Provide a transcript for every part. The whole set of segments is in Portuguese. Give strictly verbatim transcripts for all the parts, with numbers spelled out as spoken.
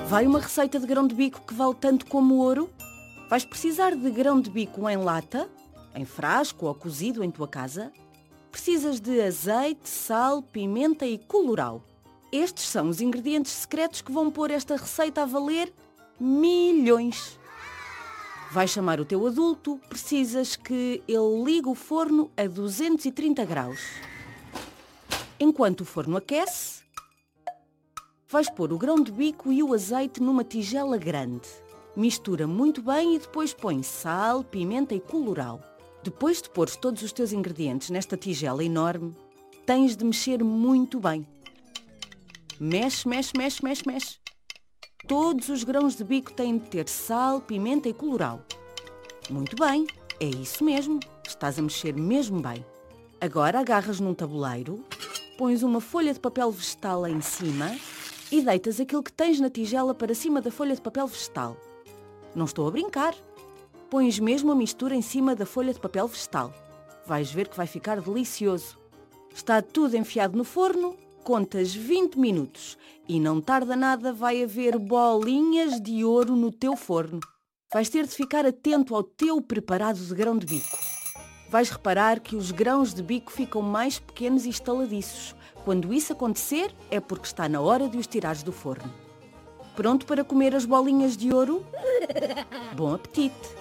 Vai uma receita de grão de bico que vale tanto como ouro? Vais precisar de grão de bico em lata, em frasco ou cozido em tua casa. Precisas de azeite, sal, pimenta e colorau. Estes são os ingredientes secretos que vão pôr esta receita a valer milhões. Vais chamar o teu adulto, precisas que ele ligue o forno a duzentos e trinta graus. Enquanto o forno aquece, vais pôr o grão de bico e o azeite numa tigela grande. Mistura muito bem e depois põe sal, pimenta e colorau. Depois de pôres todos os teus ingredientes nesta tigela enorme, tens de mexer muito bem. Mexe, mexe, mexe, mexe, mexe. Todos os grãos de bico têm de ter sal, pimenta e colorau. Muito bem, é isso mesmo. Estás a mexer mesmo bem. Agora agarras num tabuleiro, pões uma folha de papel vegetal em cima e deitas aquilo que tens na tigela para cima da folha de papel vegetal. Não estou a brincar. Pões mesmo a mistura em cima da folha de papel vegetal. Vais ver que vai ficar delicioso. Está tudo enfiado no forno, contas vinte minutos e não tarda nada vai haver bolinhas de ouro no teu forno. Vais ter de ficar atento ao teu preparado de grão de bico. Vais reparar que os grãos de bico ficam mais pequenos e estaladiços. Quando isso acontecer, é porque está na hora de os tirares do forno. Pronto para comer as bolinhas de ouro? Bom apetite!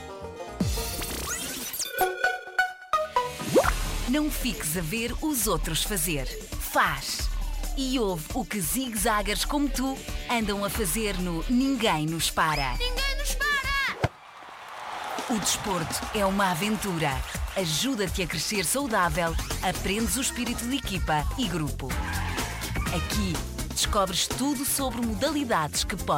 Não fiques a ver os outros fazer. Faz! E ouve o que zig-zaggers como tu andam a fazer no Ninguém Nos Para. Ninguém nos para! O desporto é uma aventura. Ajuda-te a crescer saudável, aprendes o espírito de equipa e grupo. Aqui descobres tudo sobre modalidades que podem